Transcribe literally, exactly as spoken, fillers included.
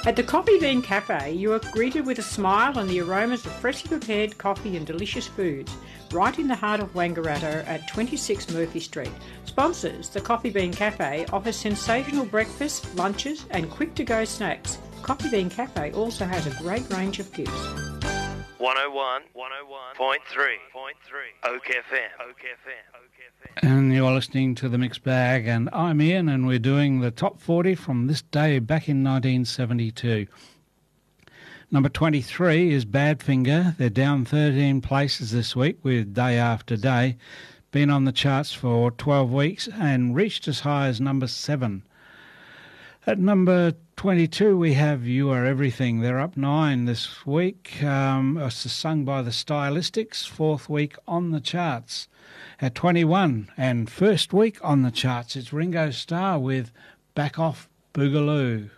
At the Coffee Bean Cafe, you are greeted with a smile and the aromas of freshly prepared coffee and delicious foods, right in the heart of Wangaratta at twenty-six Murphy Street. Sponsors, the Coffee Bean Cafe offers sensational breakfasts, lunches and quick-to-go snacks. Coffee Bean Cafe also has a great range of gifts. one oh one point three Oak F M. And you're listening to The Mixed Bag, and I'm Ian, and we're doing the top forty from this day back in nineteen seventy-two. Number twenty-three is Badfinger. They're down thirteen places this week with Day After Day. Been on the charts for twelve weeks and reached as high as number seven. At number twenty-two, we have You Are Everything. They're up nine this week. Um, it's sung by the Stylistics, fourth week on the charts. At twenty-one, and first week on the charts, it's Ringo Starr with Back Off Boogaloo.